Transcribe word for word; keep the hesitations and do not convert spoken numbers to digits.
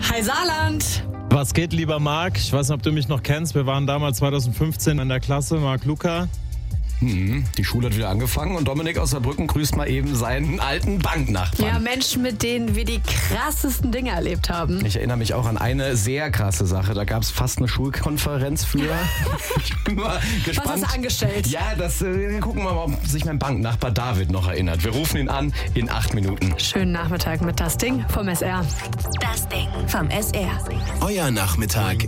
Hi Saarland! Was geht, lieber Marc? Ich weiß nicht, ob du mich noch kennst. Wir waren damals zwanzig fünfzehn in der Klasse, Marc Luca. Hm, die Schule hat wieder angefangen und Dominik aus Saarbrücken grüßt mal eben seinen alten Banknachbarn. Ja, Menschen, mit denen wir die krassesten Dinge erlebt haben. Ich erinnere mich auch an eine sehr krasse Sache. Da gab es fast eine Schulkonferenz für. Ich bin mal gespannt. Was hast du angestellt? Ja, das äh, gucken wir mal, ob sich mein Banknachbar David noch erinnert. Wir rufen ihn an in acht Minuten. Schönen Nachmittag mit Das Ding vom S R. Das Ding vom S R. Euer Nachmittag